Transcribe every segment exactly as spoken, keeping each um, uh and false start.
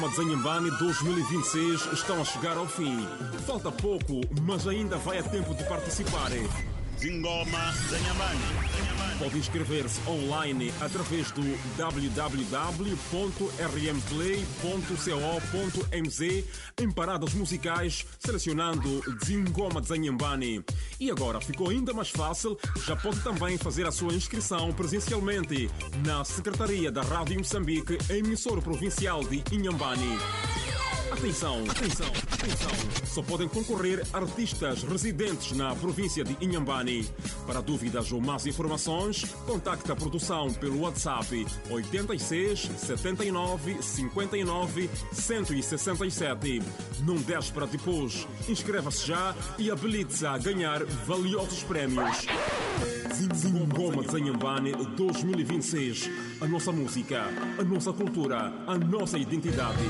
Zanhambane dois mil e vinte e seis estão a chegar ao fim. Falta pouco, mas ainda vai a tempo de participar. Zingoma Zanhambane. Pode inscrever-se online através do w w w ponto r m play ponto co ponto m z em paradas musicais, selecionando Zingoma Zanhambane. E agora ficou ainda mais fácil, já pode também fazer a sua inscrição presencialmente na Secretaria da Rádio Moçambique, emissora provincial de Inhambane. Atenção, atenção, atenção. Só podem concorrer artistas residentes na província de Inhambane. Para dúvidas ou mais informações, contacte a produção pelo WhatsApp oito seis, sete nove, cinco nove, um seis sete. Não deixe para depois. Inscreva-se já e habilite-se a ganhar valiosos prémios. Zingoma Zanhambane dois mil e vinte e seis. A nossa música, a nossa cultura, a nossa identidade.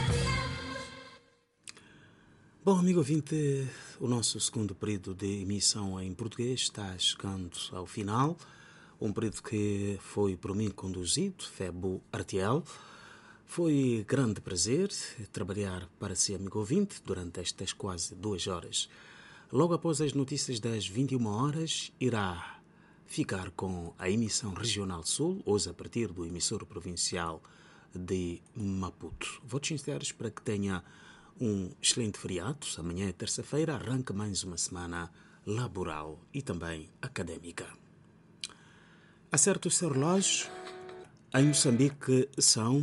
Bom, amigo ouvinte, o nosso segundo período de emissão em português está chegando ao final. Um período que foi por mim conduzido, Febo Artiel. Foi grande prazer trabalhar para si, amigo ouvinte, durante estas quase duas horas. Logo após as notícias das vinte e uma horas, irá ficar com a emissão Regional Sul, hoje a partir do emissor provincial de Maputo. Votos sinceros para que tenha um excelente feriado. Amanhã é terça-feira, arranca mais uma semana laboral e também académica. Acerte o seu relógio. Em Moçambique são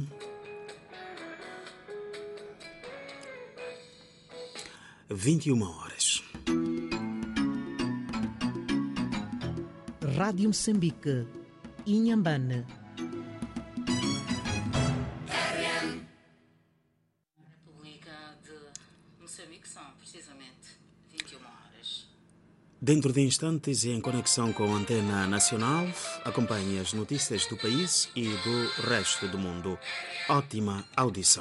vinte e uma horas. Rádio Moçambique, Inhambane. Dentro de instantes e em conexão com a Antena Nacional, acompanhe as notícias do país e do resto do mundo. Ótima audição.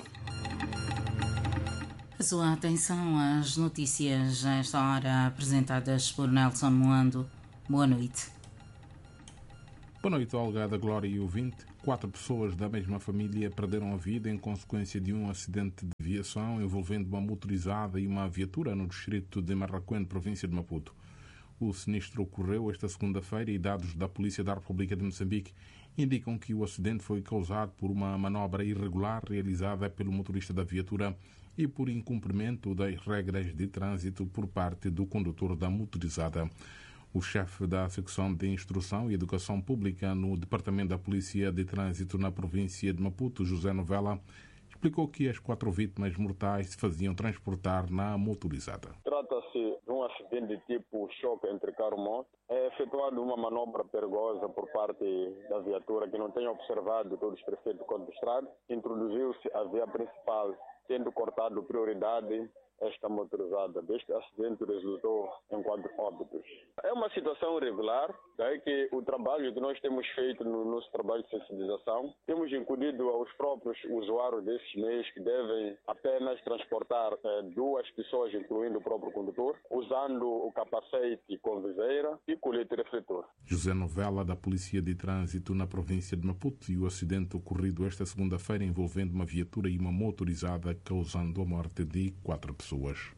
A sua atenção às notícias a esta hora apresentadas por Nelson Moando. Boa noite. Boa noite, Algada, Glória e ouvinte. Quatro pessoas da mesma família perderam a vida em consequência de um acidente de viação envolvendo uma motorizada e uma viatura no distrito de Marraquém, província de Maputo. O sinistro ocorreu esta segunda-feira e dados da Polícia da República de Moçambique indicam que o acidente foi causado por uma manobra irregular realizada pelo motorista da viatura e por incumprimento das regras de trânsito por parte do condutor da motorizada. O chefe da Secção de Instrução e Educação Pública no Departamento da Polícia de Trânsito na província de Maputo, José Novella, explicou que as quatro vítimas mortais se faziam transportar na motorizada. Trata-se de um acidente de tipo choque entre carro e moto. É efetuada uma manobra perigosa por parte da viatura que não tem observado todos os preceitos do Código de Estrada. Introduziu-se a via principal, tendo cortado prioridade esta motorizada. Deste acidente resultou em quatro óbitos. É uma situação irregular, daí que o trabalho que nós temos feito no nosso trabalho de sensibilização, temos incutido aos próprios usuários desses meios que devem apenas transportar eh, duas pessoas, incluindo o próprio condutor, usando o capacete com viseira e colete refletor. José Novella, da Polícia de Trânsito na província de Maputo, e o acidente ocorrido esta segunda-feira envolvendo uma viatura e uma motorizada, causando a morte de quatro pessoas.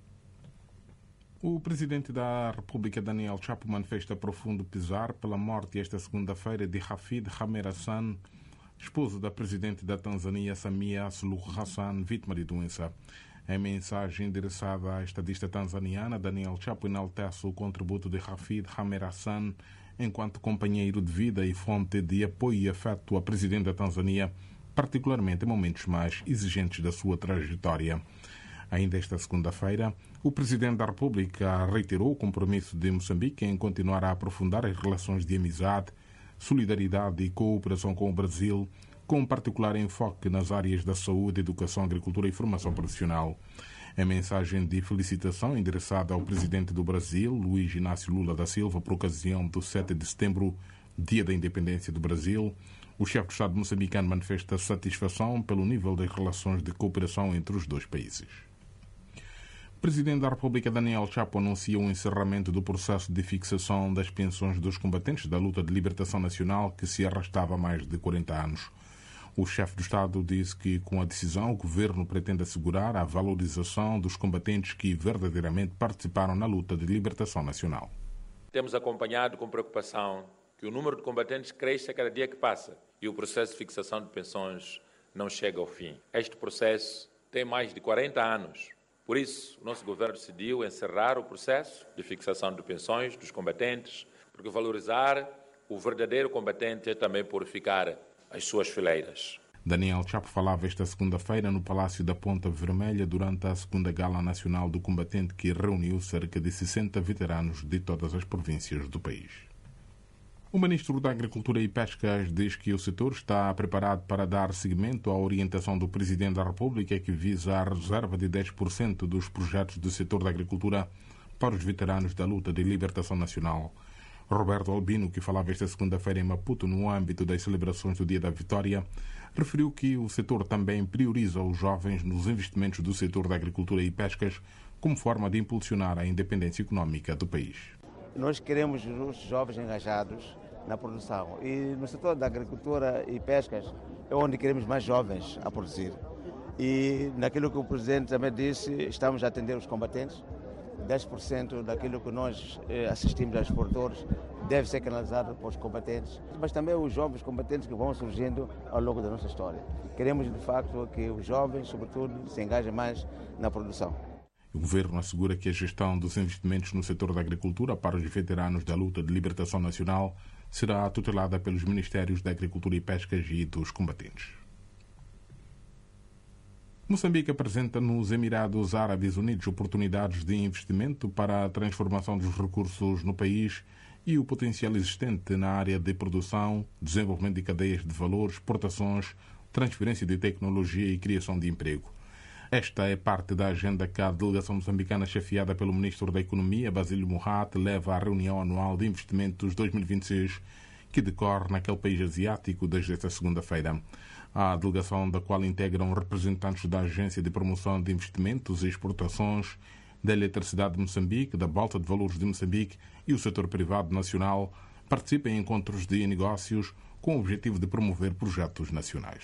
O presidente da República, Daniel Chapo, manifesta profundo pesar pela morte esta segunda-feira de Hafid Hamer Hassan, esposo da presidente da Tanzânia, Samia Suluhu Hassan, vítima de doença. Em mensagem endereçada à estadista tanzaniana, Daniel Chapo enaltece o contributo de Hafid Hamer Hassan enquanto companheiro de vida e fonte de apoio e afeto à presidente da Tanzânia, particularmente em momentos mais exigentes da sua trajetória. Ainda esta segunda-feira, o Presidente da República reiterou o compromisso de Moçambique em continuar a aprofundar as relações de amizade, solidariedade e cooperação com o Brasil, com particular enfoque nas áreas da saúde, educação, agricultura e formação profissional. Em mensagem de felicitação endereçada ao Presidente do Brasil, Luiz Inácio Lula da Silva, por ocasião do sete de setembro, Dia da Independência do Brasil, o chefe do Estado moçambicano manifesta satisfação pelo nível das relações de cooperação entre os dois países. O Presidente da República, Daniel Chapo, anuncia o encerramento do processo de fixação das pensões dos combatentes da luta de libertação nacional que se arrastava há mais de quarenta anos. O chefe do Estado disse que, com a decisão, o governo pretende assegurar a valorização dos combatentes que verdadeiramente participaram na luta de libertação nacional. Temos acompanhado com preocupação que o número de combatentes cresce a cada dia que passa e o processo de fixação de pensões não chega ao fim. Este processo tem mais de quarenta anos. Por isso, o nosso governo decidiu encerrar o processo de fixação de pensões dos combatentes, porque valorizar o verdadeiro combatente é também purificar as suas fileiras. Daniel Chapo falava esta segunda-feira no Palácio da Ponta Vermelha durante a segunda Gala Nacional do Combatente, que reuniu cerca de sessenta veteranos de todas as províncias do país. O Ministro da Agricultura e Pescas diz que o setor está preparado para dar seguimento à orientação do Presidente da República, que visa a reserva de dez por cento dos projetos do setor da agricultura para os veteranos da luta de libertação nacional. Roberto Albino, que falava esta segunda-feira em Maputo no âmbito das celebrações do Dia da Vitória, referiu que o setor também prioriza os jovens nos investimentos do setor da agricultura e pescas como forma de impulsionar a independência econômica do país. Nós queremos os jovens engajados na produção e no setor da agricultura e pescas é onde queremos mais jovens a produzir. E naquilo que o Presidente também disse, estamos a atender os combatentes. dez por cento daquilo que nós assistimos aos produtores deve ser canalizado para os combatentes, mas também os jovens combatentes que vão surgindo ao longo da nossa história. Queremos, de facto, que os jovens, sobretudo, se engajem mais na produção. O governo assegura que a gestão dos investimentos no setor da agricultura para os veteranos da luta de libertação nacional será tutelada pelos Ministérios da Agricultura e Pescas e dos combatentes. Moçambique apresenta nos Emirados Árabes Unidos oportunidades de investimento para a transformação dos recursos no país e o potencial existente na área de produção, desenvolvimento de cadeias de valor, exportações, transferência de tecnologia e criação de emprego. Esta é parte da agenda que a delegação moçambicana, chefiada pelo Ministro da Economia, Basílio Morat, leva à reunião anual de investimentos dois mil e vinte e seis, que decorre naquele país asiático desde esta segunda-feira. A delegação, da qual integram representantes da Agência de Promoção de Investimentos e Exportações, da Eletricidade de Moçambique, da Bolsa de Valores de Moçambique e o setor privado nacional, participa em encontros de negócios com o objetivo de promover projetos nacionais.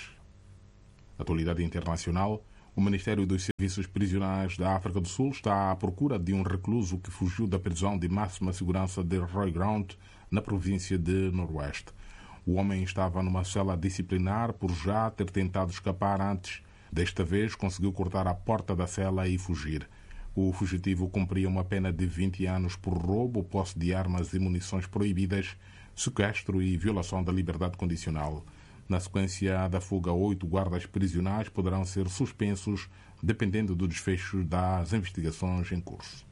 Atualidade internacional. O Ministério dos Serviços Prisionais da África do Sul está à procura de um recluso que fugiu da prisão de máxima segurança de Royground, na província de Noroeste. O homem estava numa cela disciplinar por já ter tentado escapar antes. Desta vez, conseguiu cortar a porta da cela e fugir. O fugitivo cumpria uma pena de vinte anos por roubo, posse de armas e munições proibidas, sequestro e violação da liberdade condicional. Na sequência da fuga, oito guardas prisionais poderão ser suspensos, dependendo do desfecho das investigações em curso.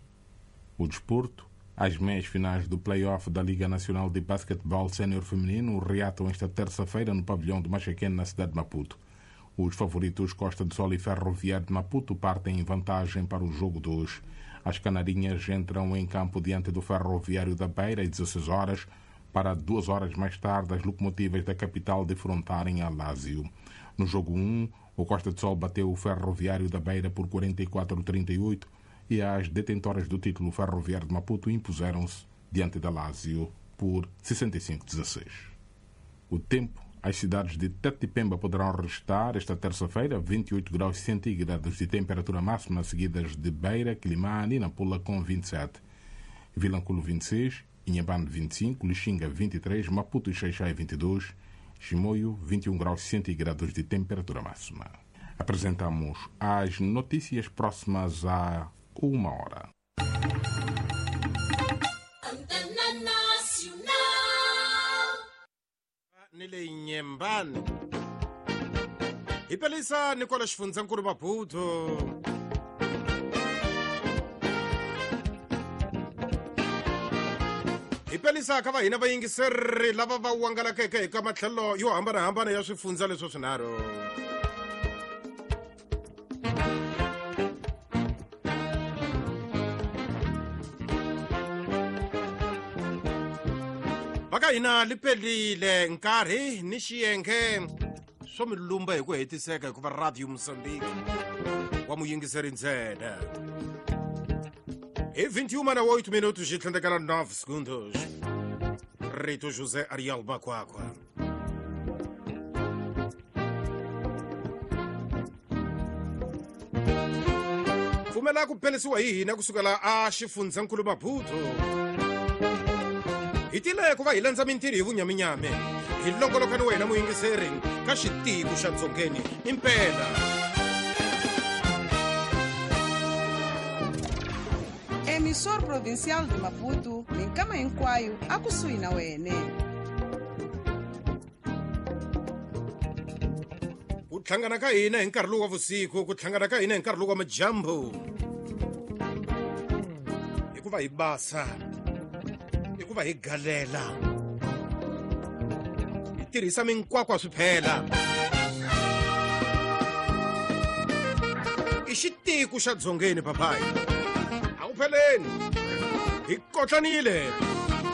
O desporto. As meias finais do play-off da Liga Nacional de Basquetebol Sénior Feminino reatam esta terça-feira no pavilhão do Machaquén, na cidade de Maputo. Os favoritos Costa do Sol e Ferroviário de Maputo partem em vantagem para o jogo dois. As canarinhas entram em campo diante do Ferroviário da Beira às dezesseis horas, para duas horas mais tarde as locomotivas da capital defrontarem a Lásio. No jogo um, o Costa do Sol bateu o Ferroviário da Beira por quarenta e quatro a trinta e oito, e as detentoras do título Ferroviário de Maputo impuseram-se diante da Lásio por sessenta e cinco a dezesseis. O tempo. As cidades de Tete e Pemba poderão registrar esta terça-feira vinte e oito graus centígrados de temperatura máxima, seguidas de Beira, Quilimane e Nampula com vinte e sete. Vilanculo vinte e seis, Inhambane vinte e cinco, Lixinga vinte e três, Maputo e Xaixai vinte e dois, Chimoio vinte e um graus centígrados de temperatura máxima. Apresentamos as notícias próximas a uma hora. Antena Nacional. Nile Inhambane. Ipelisa Nicola Xifunzankulu Maputo. Ipelisa ka va hina vayingiseri lava va wangalakeke eka matlhelo yo hambanahambana ya swifundzha leswo swinharhu. Vaka hina lipelile nkarhi ni xiyenge swo mi lumba hi ku hetiseka hikuva Radio Mozambique wa muyingiseri ntsena. E vinte e uma na oito minutos de trinta e nove segundos. Rito José Ariel Baquaqua. pfumela ku phelisiwa hi hina kusukela a xifundzankulu Maputo. Hi tile ku va hi landza mintirho hi vunyaminyame hi longoloka ni wena muyingiseri ka xitiku xa dzongeni impela. Emissor provincial de Maputo minkama hinkwayo a kusuhi na wena. Ku hlangana ka hina hi nkarhi lowu wa vusiku, ku hlangana ka hina hi nkarhi lowu wa majambu, hi ku va hi basa, hi ku va hi galela, hi tirhisa minkwakwa swi phela. I xitiku xa dzongeni papayi. A wu pheleni, hi kotlanile.